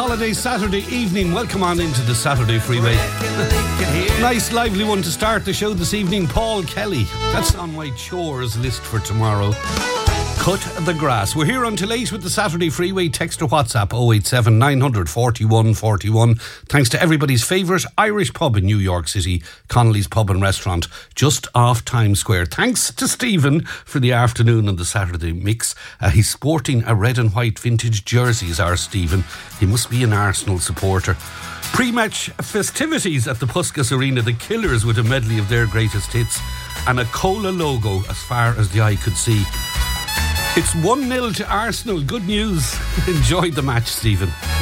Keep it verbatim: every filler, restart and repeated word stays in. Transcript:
holiday Saturday evening. Welcome on into the Saturday Freeway. Nice lively one to start the show this evening. Paul Kelly. That's on my chores list for tomorrow. Cut the grass. We're here until eight with the Saturday Freeway. Text or WhatsApp oh eight seven, nine four one, four one. Thanks to everybody's favourite Irish pub in New York City, Connolly's Pub and Restaurant, just off Times Square. Thanks to Stephen for the afternoon and the Saturday mix. Uh, he's sporting a red and white vintage jersey, is our Stephen. He must be an Arsenal supporter. Pre-match festivities at the Puskas Arena. The Killers with a medley of their greatest hits and a Cola logo as far as the eye could see. It's one nil to Arsenal. Good news. Enjoyed the match, Stephen.